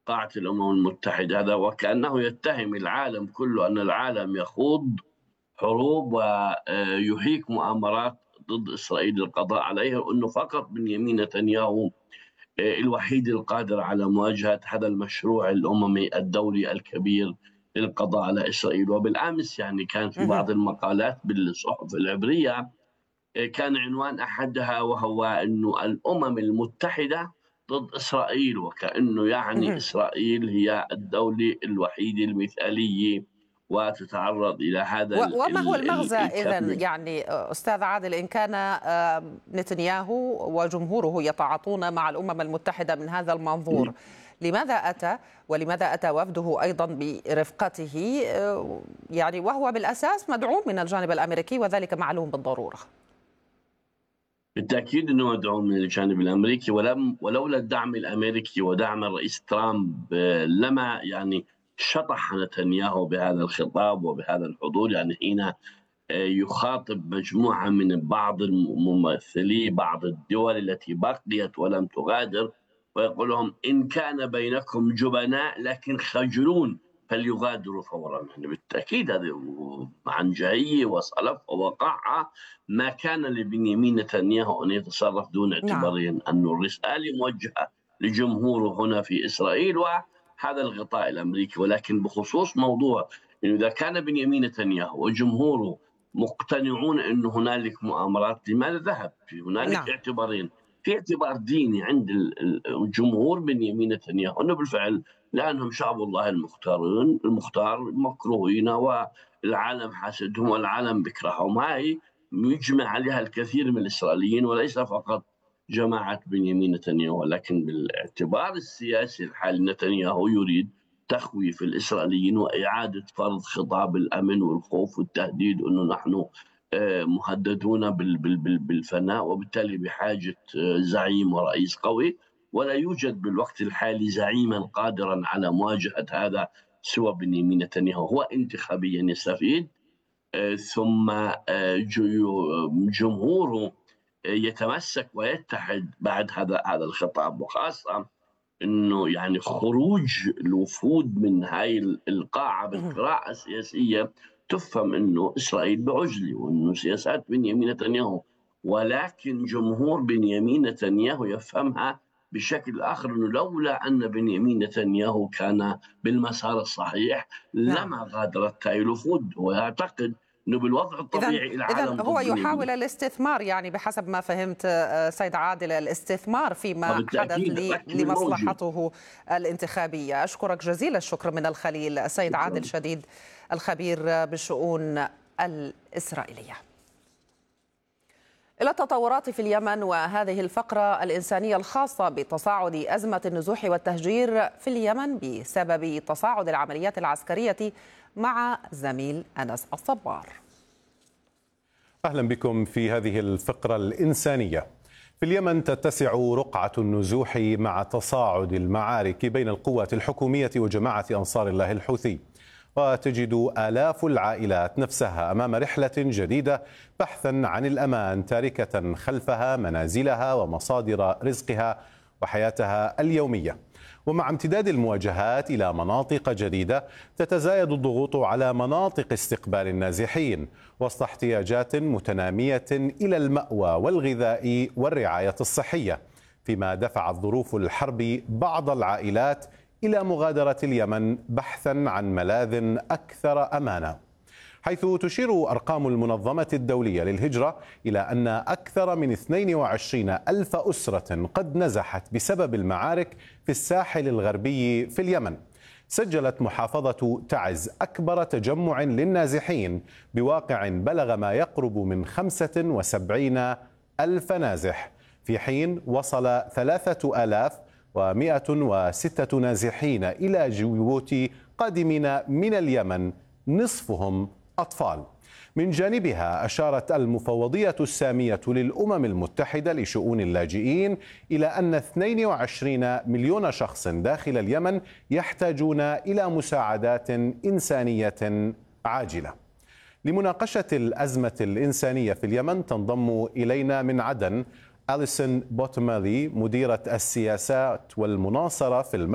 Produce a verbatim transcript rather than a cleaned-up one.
قاعة الأمم المتحدة، هذا وكأنه يتهم العالم كله أن العالم يخوض حروب ويحيك مؤامرات ضد إسرائيل للقضاء عليها، وأنه فقط بنيامين نتنياهو الوحيد القادر على مواجهة هذا المشروع الأممي الدولي الكبير للقضاء على إسرائيل. وبالأمس يعني كان في بعض مهم. المقالات بالصحف العبرية كان عنوان أحدها وهو أنه الأمم المتحدة ضد إسرائيل، وكأنه يعني مهم. إسرائيل هي الدولة الوحيدة المثالية وتتعرض إلى هذا و- ال وما هو ال ال المغزى إذن الكم. يعني أستاذ عادل، إن كان آه، نتنياهو وجمهوره يتعاطون مع الأمم المتحدة من هذا المنظور، لماذا أتى ولماذا أتى وفده أيضا برفقته، آه، يعني وهو بالأساس مدعوم من الجانب الأمريكي وذلك معلوم بالضرورة؟ بالتأكيد أنه مدعوم من الجانب الأمريكي، ولم ولولا الدعم الأمريكي ودعم الرئيس ترامب آه، لما يعني شطح نتنياهو بهذا الخطاب وبهذا الحضور. يعني حين آه، يخاطب مجموعة من بعض ممثلي بعض الدول التي بقيت ولم تغادر، ويقول لهم إن كان بينكم جبناء لكن خجلون فليغادروا فورا. يعني بالتأكيد هذه عنجهية وصلف ووقاحة. ما كان لبنيامين نتنياهو أن يتصرف دون نعم. اعتبارين، أن الرسالة موجهة لجمهوره هنا في إسرائيل وهذا الغطاء الأمريكي. ولكن بخصوص موضوع إنه إذا كان بنيامين نتنياهو وجمهوره مقتنعون أن هنالك مؤامرات، لماذا ذهب؟ في هنالك نعم. اعتبارين. في اعتبار ديني عند الجمهور بنيامين نتنياهو أنه بالفعل لأنهم شعب الله المختارون المختار مكروهين والعالم حاسدهم والعالم بكرههم. هاي يجمع عليها الكثير من الإسرائيليين وليس فقط جماعة بنيامين نتنياهو. ولكن بالاعتبار السياسي الحالي نتنياهو يريد تخويف الإسرائيليين وإعادة فرض خطاب الأمن والخوف والتهديد أنه نحن مهددون بالفناء وبالتالي بحاجة زعيم ورئيس قوي. ولا يوجد بالوقت الحالي زعيما قادرا على مواجهة هذا سوى بنيامين نتنياهو. هو انتخابيا يستفيد، ثم جمهوره يتمسك ويتحد بعد هذا هذا الخطاب. وخاصة انه يعني خروج الوفود من هاي القاعه مهم. بالقراءه السياسيه تفهم انه اسرائيل بعجله وانه سياسات بنيامين نتنياهو. ولكن جمهور بنيامين نتنياهو يفهمها بشكل اخر، انه لولا ان بنيامين نتنياهو كان بالمسار الصحيح نعم. لما غادرت هاي الوفود. ويعتقد انه بالوضع إذن الطبيعي إذن العالم هو ضد بنيامين. يحاول الاستثمار، يعني بحسب ما فهمت آه، سيد عادل، الاستثمار فيما حدث وبالتاكيد لي- الركب الموجي. لمصلحته الانتخابية. أشكرك جزيل الشكر من الخليل السيد عادل شكرا. شديد، الخبير بالشؤون الإسرائيلية. إلى التطورات في اليمن وهذه الفقرة الإنسانية الخاصة بتصاعد أزمة النزوح والتهجير في اليمن بسبب تصاعد العمليات العسكرية مع زميل أنس الصبار. أهلا بكم في هذه الفقرة الإنسانية. في اليمن تتسع رقعة النزوح مع تصاعد المعارك بين القوات الحكومية وجماعة أنصار الله الحوثي، وتجد آلاف العائلات نفسها أمام رحلة جديدة بحثا عن الأمان، تاركة خلفها منازلها ومصادر رزقها وحياتها اليومية. ومع امتداد المواجهات إلى مناطق جديدة تتزايد الضغوط على مناطق استقبال النازحين وسط احتياجات متنامية إلى المأوى والغذاء والرعاية الصحية، فيما دفعت ظروف الحرب بعض العائلات إلى مغادرة اليمن بحثا عن ملاذ أكثر أمانا، حيث تشير أرقام المنظمة الدولية للهجرة إلى أن أكثر من اثنين وعشرين ألف أسرة قد نزحت بسبب المعارك في الساحل الغربي في اليمن. سجلت محافظة تعز أكبر تجمع للنازحين بواقع بلغ ما يقرب من خمسة وسبعين ألف نازح، في حين وصل ثلاثة آلاف ومئة وستة نازحين إلى جيبوتي قادمين من اليمن، نصفهم أطفال. من جانبها أشارت المفوضية السامية للأمم المتحدة لشؤون اللاجئين إلى أن اثنين وعشرين مليون شخص داخل اليمن يحتاجون إلى مساعدات إنسانية عاجلة. لمناقشة الأزمة الإنسانية في اليمن تنضم إلينا من عدن أليسون بوتمالي، مديرة السياسات والمناصرة في المملكة